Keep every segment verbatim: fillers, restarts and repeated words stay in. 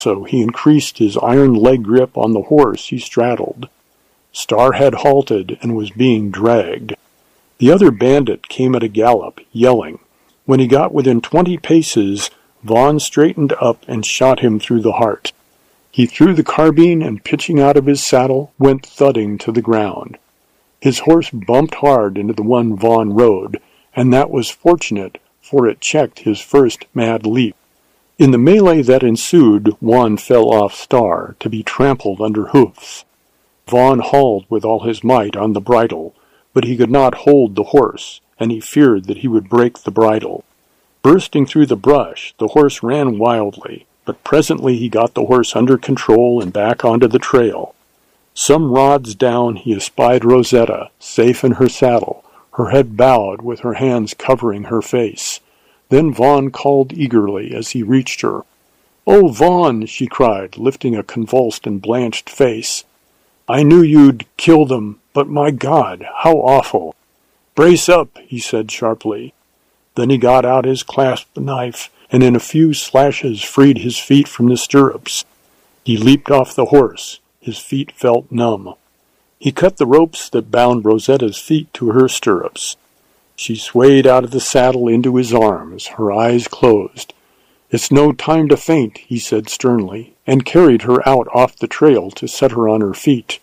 so he increased his iron leg grip on the horse he straddled. Star had halted and was being dragged. The other bandit came at a gallop, yelling. When he got within twenty paces, Vaughn straightened up and shot him through the heart. He threw the carbine and, pitching out of his saddle, went thudding to the ground. His horse bumped hard into the one Vaughn rode, and that was fortunate, for it checked his first mad leap. In the melee that ensued, Juan fell off Star, to be trampled under hoofs. Vaughn hauled with all his might on the bridle, but he could not hold the horse, and he feared that he would break the bridle. Bursting through the brush, the horse ran wildly, but presently he got the horse under control and back onto the trail. Some rods down he espied Rosetta, safe in her saddle, her head bowed with her hands covering her face. Then Vaughn called eagerly as he reached her. "Oh, Vaughn!" she cried, lifting a convulsed and blanched face. "I knew you'd kill them, but my God, how awful!" "Brace up," he said sharply. Then he got out his clasp knife, and in a few slashes freed his feet from the stirrups. He leaped off the horse. His feet felt numb. He cut the ropes that bound Rosetta's feet to her stirrups. She swayed out of the saddle into his arms, her eyes closed. "It's no time to faint," he said sternly, and carried her out off the trail to set her on her feet.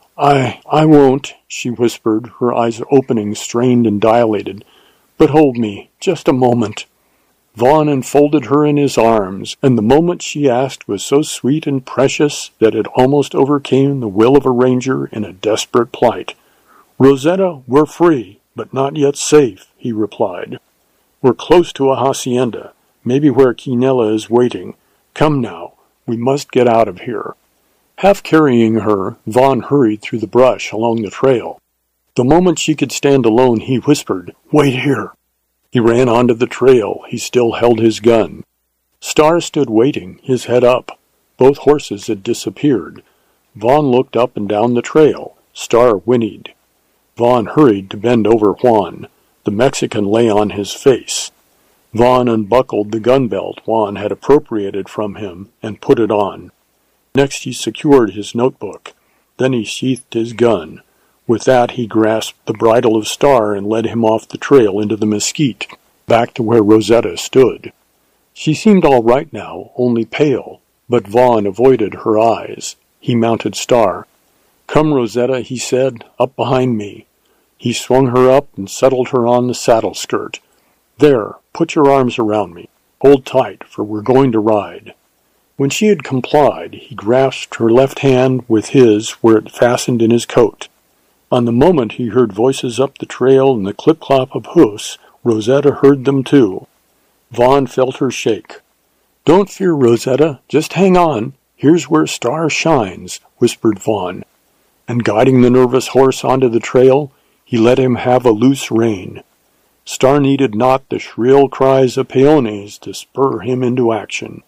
I, I won't," she whispered, her eyes opening, strained and dilated. "But hold me, just a moment." Vaughn enfolded her in his arms, and the moment she asked was so sweet and precious that it almost overcame the will of a ranger in a desperate plight. "Rosetta, we're free, but not yet safe," he replied. "We're close to a hacienda, maybe where Quinella is waiting. Come now, we must get out of here." Half carrying her, Vaughn hurried through the brush along the trail. The moment she could stand alone, he whispered, "Wait here." He ran onto the trail. He still held his gun. Star stood waiting, his head up. Both horses had disappeared. Vaughn looked up and down the trail. Star whinnied. Vaughn hurried to bend over Juan. The Mexican lay on his face. Vaughn unbuckled the gun belt Juan had appropriated from him and put it on. Next he secured his notebook. Then he sheathed his gun. With that he grasped the bridle of Star and led him off the trail into the mesquite, back to where Rosetta stood. She seemed all right now, only pale, but Vaughn avoided her eyes. He mounted Star. "Come, Rosetta," he said, "up behind me." He swung her up and settled her on the saddle skirt. "There, put your arms around me. Hold tight, for we're going to ride." When she had complied, he grasped her left hand with his where it fastened in his coat. On the moment he heard voices up the trail and the clip-clop of hoofs, Rosetta heard them too. Vaughn felt her shake. "Don't fear, Rosetta. Just hang on. Here's where Star shines," whispered Vaughn. And guiding the nervous horse onto the trail, he let him have a loose rein. Star needed not the shrill cries of peones to spur him into action.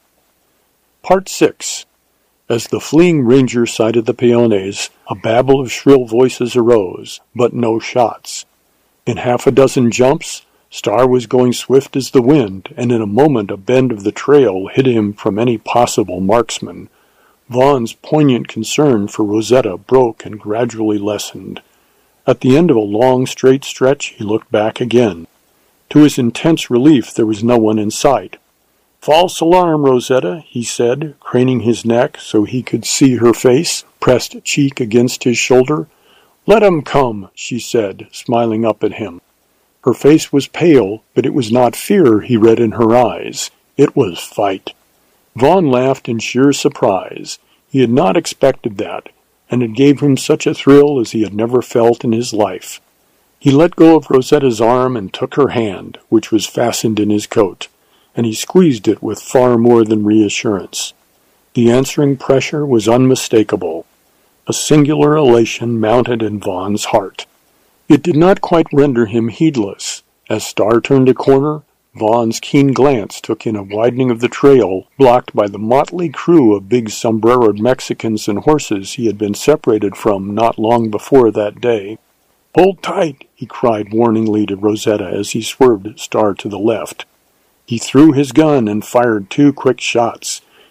Part six. As the fleeing ranger sighted the peones, a babble of shrill voices arose, but no shots. In half a dozen jumps, Star was going swift as the wind, and in a moment a bend of the trail hid him from any possible marksman. Vaughn's poignant concern for Rosetta broke and gradually lessened. At the end of a long straight stretch, he looked back again. To his intense relief, there was no one in sight. "False alarm, Rosetta," he said, craning his neck so he could see her face, pressed cheek against his shoulder. "Let 'em come," she said, smiling up at him. Her face was pale, but it was not fear he read in her eyes. It was fight. Vaughn laughed in sheer surprise. He had not expected that, and it gave him such a thrill as he had never felt in his life. He let go of Rosetta's arm and took her hand, which was fastened in his coat, and he squeezed it with far more than reassurance. The answering pressure was unmistakable. A singular elation mounted in Vaughn's heart. It did not quite render him heedless. As Star turned a corner, Vaughn's keen glance took in a widening of the trail, blocked by the motley crew of big sombreroed Mexicans and horses he had been separated from not long before that day. "Hold tight," he cried warningly to Rosetta as he swerved Star to the left. He threw his gun and fired two quick shots.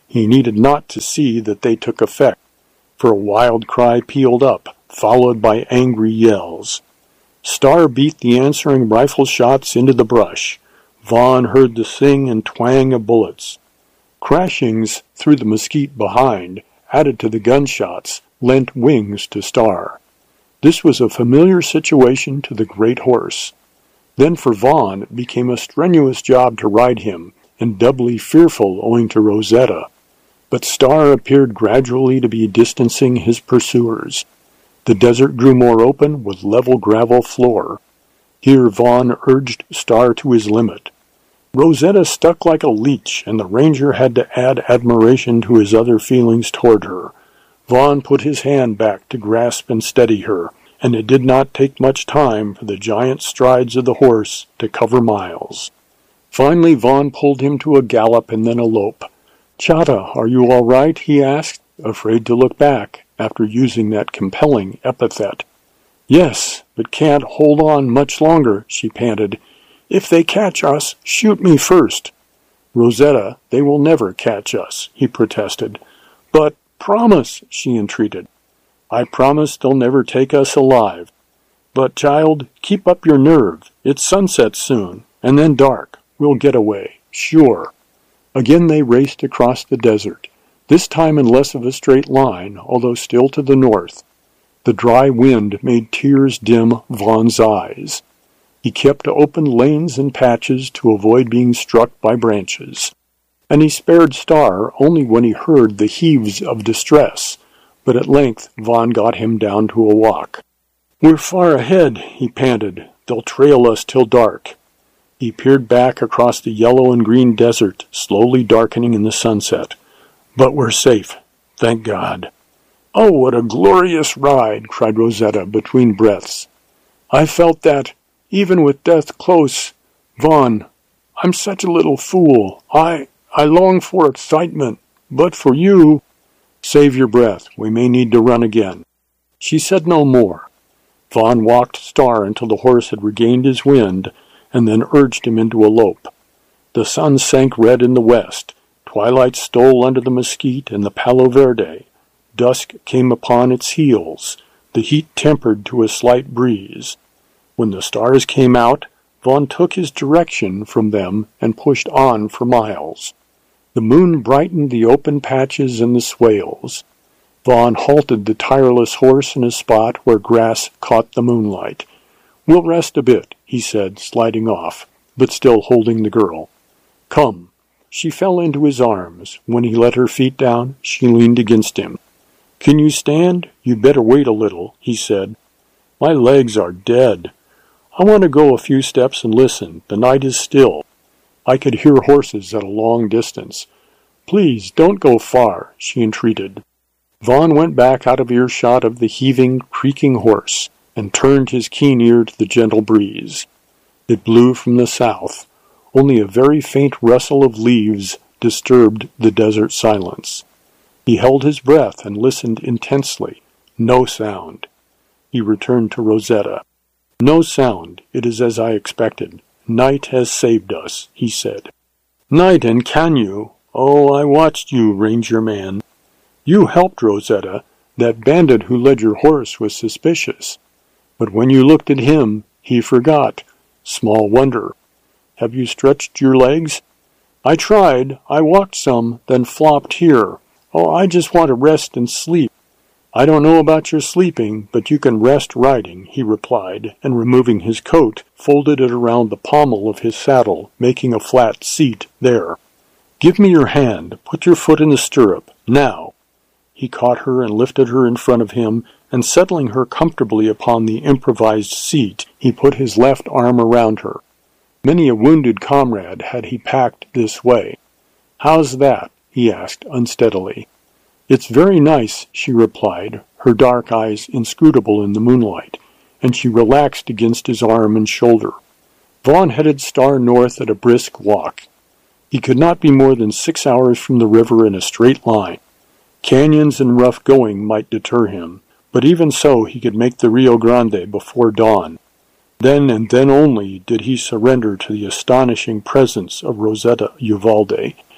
He needed not to see that they took effect, for a wild cry pealed up, followed by angry yells. Star beat the answering rifle shots into the brush. Vaughn heard the sing and twang of bullets. Crashings through the mesquite behind, added to the gunshots, lent wings to Star. This was a familiar situation to the great horse. Then for Vaughn it became a strenuous job to ride him, and doubly fearful owing to Rosetta. But Star appeared gradually to be distancing his pursuers. The desert grew more open with level gravel floor. Here Vaughn urged Star to his limit. Rosetta stuck like a leech, and the ranger had to add admiration to his other feelings toward her. Vaughn put his hand back to grasp and steady her, and it did not take much time for the giant strides of the horse to cover miles. Finally Vaughn pulled him to a gallop and then a lope. "Chata, are you all right?" he asked, afraid to look back after using that compelling epithet. "Yes, but can't hold on much longer," she panted. "If they catch us, shoot me first." "Rosetta, they will never catch us," he protested. "But promise," she entreated. "I promise they'll never take us alive. But, child, keep up your nerve. It's sunset soon, and then dark. We'll get away, sure." Again they raced across the desert, this time in less of a straight line, although still to the north. The dry wind made tears dim Vaughn's eyes. He kept open lanes and patches to avoid being struck by branches, and he spared Star only when he heard the heaves of distress, but at length Vaughn got him down to a walk. "We're far ahead," he panted. "They'll trail us till dark." He peered back across the yellow and green desert, slowly darkening in the sunset. "But we're safe, thank God." "Oh, what a glorious ride!" cried Rosetta between breaths. "I felt that, even with death close. Vaughn, I'm such a little fool. I, I long for excitement, but for you—" "Save your breath. We may need to run again." She said no more. Vaughn walked Star until the horse had regained his wind, and then urged him into a lope. The sun sank red in the west. Twilight stole under the mesquite and the Palo Verde. Dusk came upon its heels, the heat tempered to a slight breeze. When the stars came out, Vaughn took his direction from them and pushed on for miles. The moon brightened the open patches and the swales. Vaughn halted the tireless horse in a spot where grass caught the moonlight. "We'll rest a bit," he said, sliding off, but still holding the girl. "Come." She fell into his arms. When he let her feet down, she leaned against him. "Can you stand? You'd better wait a little," he said. "My legs are dead. I want to go a few steps and listen. The night is still. I could hear horses at a long distance." "Please, don't go far," she entreated. Vaughn went back out of earshot of the heaving, creaking horse, and turned his keen ear to the gentle breeze. It blew from the south. Only a very faint rustle of leaves disturbed the desert silence. He held his breath and listened intensely. No sound. He returned to Rosetta. "No sound. It is as I expected. Night has saved us," he said. "Night and Canyu? Oh, I watched you, ranger man. You helped Rosetta. That bandit who led your horse was suspicious. But when you looked at him, he forgot. Small wonder. Have you stretched your legs?" "I tried. I walked some, then flopped here. Oh, I just want to rest and sleep." "I don't know about your sleeping, but you can rest riding," he replied, and removing his coat, folded it around the pommel of his saddle, making a flat seat there. "Give me your hand. Put your foot in the stirrup. Now." He caught her and lifted her in front of him, and settling her comfortably upon the improvised seat, he put his left arm around her. Many a wounded comrade had he packed this way. "How's that?" he asked unsteadily. "It's very nice," she replied, her dark eyes inscrutable in the moonlight, and she relaxed against his arm and shoulder. Vaughn headed Star north at a brisk walk. He could not be more than six hours from the river in a straight line. Canyons and rough going might deter him, but even so he could make the Rio Grande before dawn. Then and then only did he surrender to the astonishing presence of Rosetta Uvalde,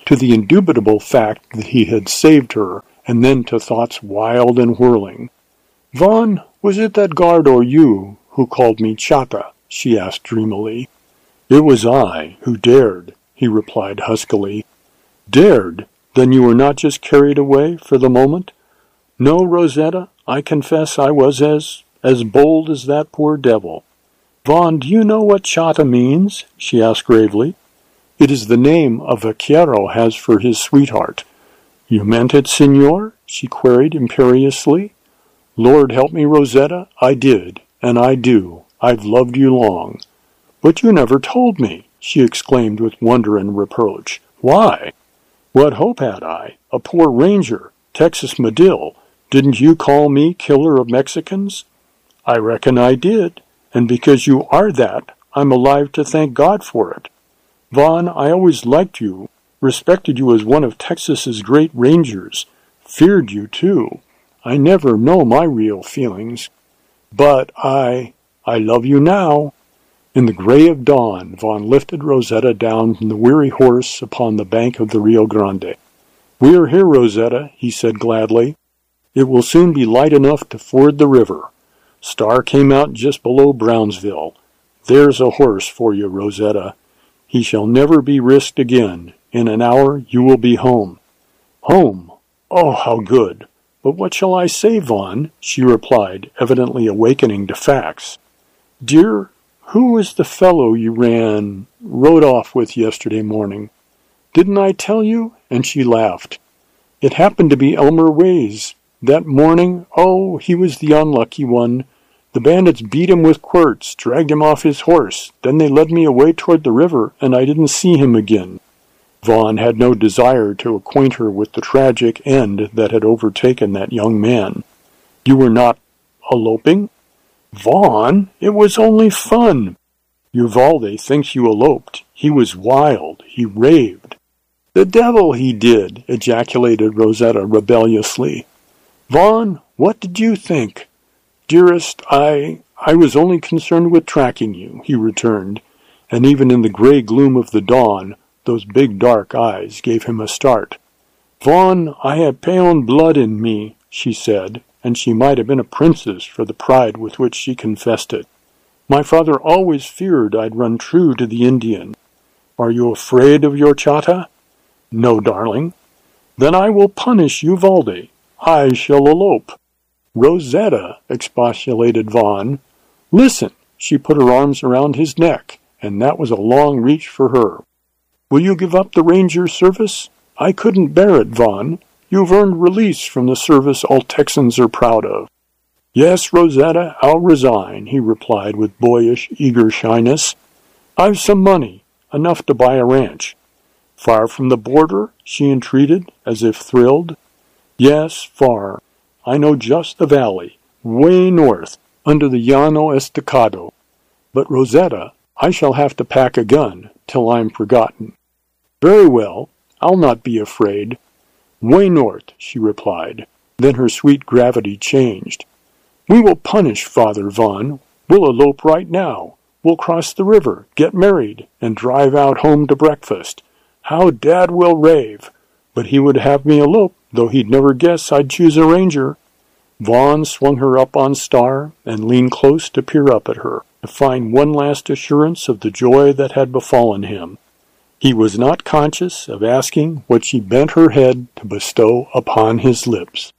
to the indubitable fact that he had saved her, and then to thoughts wild and whirling. "Vaughn, was it that guard or you who called me Chata?" she asked dreamily. "It was I who dared," he replied huskily. "Dared? Then you were not just carried away for the moment?" "No, Rosetta, I confess I was as, as bold as that poor devil." "Vaughn, do you know what Chata means?" she asked gravely. "It is the name a vaquero has for his sweetheart." "You meant it, Senor?" she queried imperiously. "Lord help me, Rosetta, I did, and I do. I've loved you long." "But you never told me," she exclaimed with wonder and reproach. "Why?" "What hope had I? A poor ranger, Texas Medill. Didn't you call me killer of Mexicans?" "I reckon I did, and because you are that, I'm alive to thank God for it. Vaughn, I always liked you, respected you as one of Texas's great rangers, feared you too. I never know my real feelings. But I, I love you now." In the gray of dawn, Vaughn lifted Rosetta down from the weary horse upon the bank of the Rio Grande. "We are here, Rosetta," he said gladly. "It will soon be light enough to ford the river. Star came out just below Brownsville. There's a horse for you, Rosetta. He shall never be risked again. In an hour you will be home." "Home? Oh, how good! But what shall I say, Vaughn?" she replied, evidently awakening to facts. "Dear, who was the fellow you ran, rode off with yesterday morning?" "Didn't I tell you?" And she laughed. "It happened to be Elmer Ways. That morning, oh, he was the unlucky one. The bandits beat him with quirts, dragged him off his horse. Then they led me away toward the river, and I didn't see him again." Vaughn had no desire to acquaint her with the tragic end that had overtaken that young man. "You were not eloping?" "Vaughn, it was only fun." "Uvalde thinks you eloped. He was wild. He raved." "The devil he did!" ejaculated Rosetta rebelliously. "Vaughn, what did you think?" "Dearest, I... I was only concerned with tracking you," he returned, and even in the gray gloom of the dawn, those big dark eyes gave him a start. "Vaughn, I have Peon blood in me," she said, and she might have been a princess for the pride with which she confessed it. "My father always feared I'd run true to the Indian." "Are you afraid of your Chata?" "No, darling." "Then I will punish Uvalde. I shall elope." "Rosetta," expostulated Vaughn. "Listen." She put her arms around his neck, and that was a long reach for her. "Will you give up the ranger service?" "I couldn't bear it, Vaughn. You've earned release from the service all Texans are proud of." "Yes, Rosetta, I'll resign," he replied with boyish, eager shyness. "I've some money, enough to buy a ranch." "Far from the border?" she entreated, as if thrilled. "Yes, far. I know just the valley, way north, under the Llano Estacado. But, Rosetta, I shall have to pack a gun till I'm forgotten." "Very well, I'll not be afraid." "Way north," she replied. Then her sweet gravity changed. "We will punish Father Vaughn. We'll elope right now. We'll cross the river, get married, and drive out home to breakfast. How Dad will rave! But he would have me elope, though he'd never guess I'd choose a ranger." Vaughn swung her up on Star and leaned close to peer up at her, to find one last assurance of the joy that had befallen him. He was not conscious of asking what she bent her head to bestow upon his lips.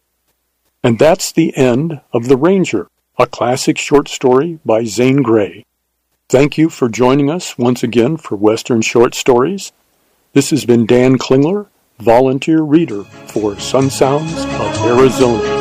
And that's the end of The Ranger, a classic short story by Zane Grey. Thank you for joining us once again for Western Short Stories. This has been Dan Klingler, volunteer reader for Sun Sounds of Arizona.